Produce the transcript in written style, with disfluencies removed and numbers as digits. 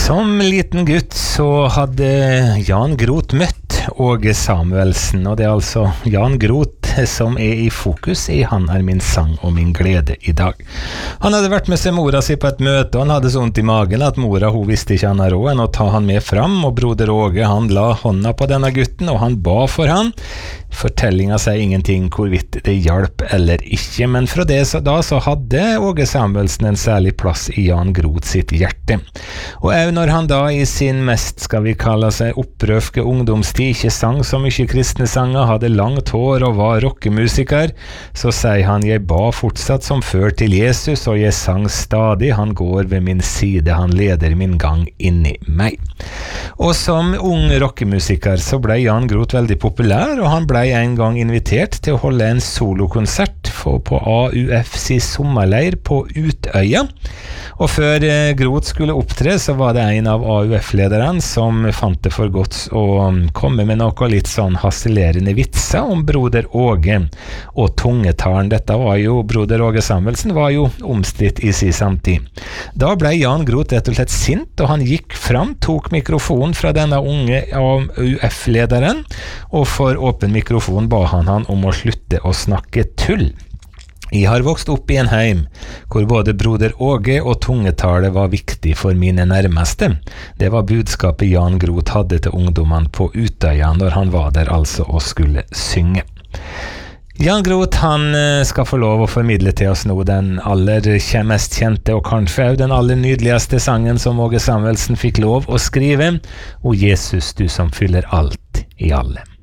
Som liten gutt så hadde Jan Groth møtt Åge Samuelsen, og det altså Jan Groth som i fokus i Han min sang og min glede i dag. Han hadde vært med seg mora si på et møte, og han hadde så vondt i magen at mora hun visste ikke han har råd enn å ta han med fram, og broder Åge han la hånda på denne gutten, og han ba for han. Fortellinga sier ingenting hvorvidt det hjalp eller ikke, men fra det så hadde Åge Samuelsen en særlig plass i Jan Groth sitt hjerte. Og også når han da i sin mest, skal vi kalle seg, opprøfke ungdomstid ikke sang så mye kristne sanger, hadde langt hår og var rockemusiker, så sier han: «Jeg ba fortsatt som før til Jesus, og jeg sang stadig, han går ved min side, han leder min gang inni meg.» Og som ung rockemusiker så ble Jan Groth veldig populær, og han ble en gang invitert til å holde en solokonsert på AUFs sommerleir på Utøya. Og før Groth skulle opptre så var det en av AUF-lederne som fant det for godt å komme med noe litt sånn harselerende vitser om broder Åge og tungetalen. Dette var jo, broder Åge Samuelsen var jo omstridt i sin samtid. Da ble Jan Groth rett og slett sint, og han gikk fram, tok mikrofonen fra denne unge AUF-lederen, og for åpen mikrofon ba han om å slutte å snakke tull. Jeg har vokst opp i en heim hvor både broder Åge og tungetale var viktig for mine nærmeste. Det var budskapet Jan Groth hadde til ungdommene på Utøya når han var der altså og skulle synge. Jan Groth han skal få lov å formidle til oss nå den aller mest kjente og kanskje også den aller nydeligste sangen som Åge Samuelsen fikk lov å skrive: «O Jesus, du som fyller alt i alle.»